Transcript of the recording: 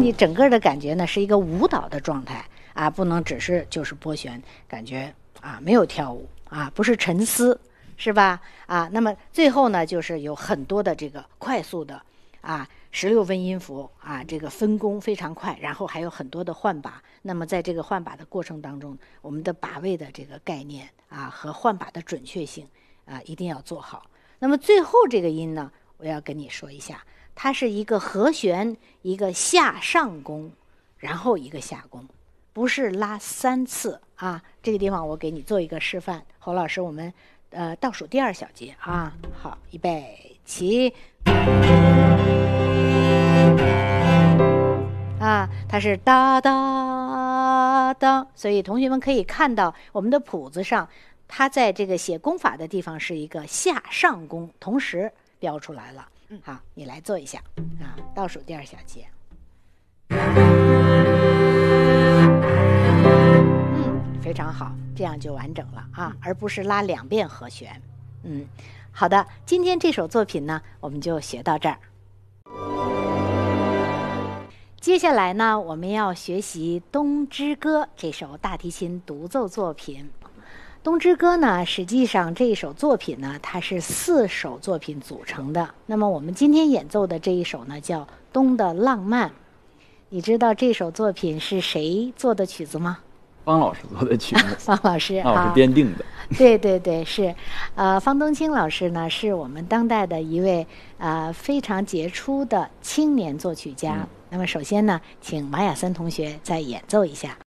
你整个的感觉呢是一个舞蹈的状态啊，不能只是就是拨弦，感觉啊没有跳舞啊，不是沉思，是吧？啊，那么最后呢，就是有很多的这个快速的啊16分音符啊，这个分工非常快，然后还有很多的换把。那么在这个换把的过程当中，我们的把位的这个概念啊和换把的准确性啊一定要做好。那么最后这个音呢，我要跟你说一下，它是一个和弦，一个下上弓，然后一个下弓，不是拉3次啊。这个地方我给你做一个示范，侯老师，我们倒数第2小节啊。好，预备起。啊，它是哒哒哒，所以同学们可以看到我们的谱子上，它在这个写弓法的地方是一个下上弓，同时标出来了。好，你来做一下啊，倒数第2小节。非常好，这样就完整了啊，而不是拉2遍和弦。好的，今天这首作品呢，我们就学到这儿。接下来呢，我们要学习《冬之歌》这首大提琴独奏作品。《冬之歌》呢，实际上这一首作品呢，它是4首作品组成的。那么我们今天演奏的这一首呢，叫《冬的浪漫》。你知道这首作品是谁做的曲子吗？ 方老师做的曲子。 方老师， 方老师编定的。 对对对，是，方东青老师呢，是我们当代的一位非常杰出的青年作曲家。那么首先呢，请马雅森同学再演奏一下。